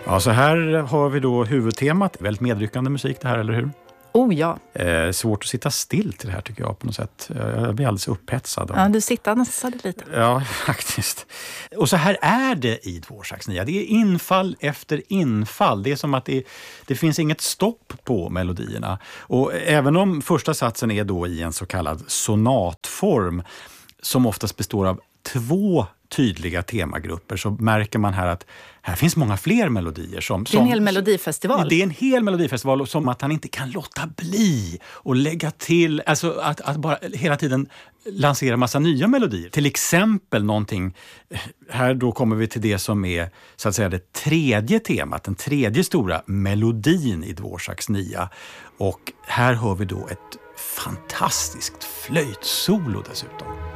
Ja, så här har vi då huvudtemat. Väldigt medryckande musik det här, eller hur? Oh ja. Svårt att sitta still till det här tycker jag på något sätt. Jag blir alldeles upphetsad. Ja, du sitter nästan lite. Ja, faktiskt. Och så här är det i Dvořáks nia. Det är infall efter infall. Det är som att det finns inget stopp på melodierna. Och även om första satsen är då i en så kallad sonatform som oftast består av 2 tydliga temagrupper, så märker man här att här finns många fler melodier. Det är en hel melodifestival. Det är en hel melodifestival, som att han inte kan låta bli och lägga till, alltså att bara hela tiden lansera massa nya melodier. Till exempel någonting, här då kommer vi till det som är så att säga det tredje temat, den tredje stora melodin i Dvořáks nia. Och här hör vi då ett fantastiskt flöjtsolo dessutom.